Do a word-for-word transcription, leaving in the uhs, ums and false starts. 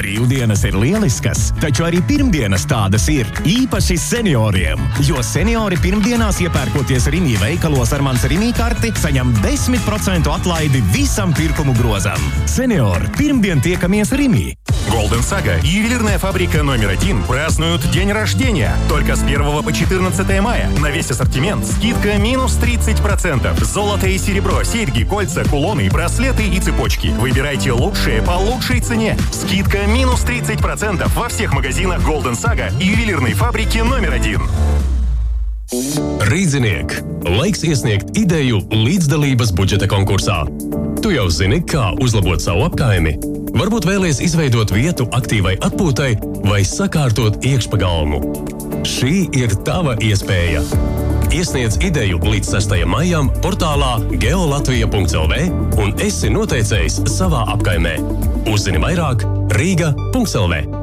Brīvdienas ir lieliskas, taču arī pirmdienas tādas ir, īpaši senioriem. Jo seniori pirmdienās iepērkoties Rimi veikalos ar mans Rimi karti, saņem desmit procentu atlaidi visam pirkumu grozam. Seniori, pirmdien tiekamies Rimi. Golden Saga, ювелирная фабрика номер один, празднуют день рождения. Только с первого по четырнадцатое мая. На весь ассортимент скидка минус тридцать процентов. Золото и серебро, серьги, кольца, кулоны, браслеты и цепочки. Выбирайте лучшие по лучшей цене. Скидка минус тридцать процентов во всех магазинах Golden Saga и ювелирной фабрики номер один. Rīdziniek, laiks iesniegt ideju līdzdalības budžeta konkursā. Tu jau zini, kā uzlabot savu apkaimi? Varbūt vēlies izveidot vietu aktīvai atpūtai vai sakārtot iekšpagalmu. Šī ir tava iespēja. Iesniedz ideju līdz sestajam maijam portālā geolatvija punkts el vē un esi noteicējs savā apkaimē. Uzzini vairāk Rīga punkts el vē.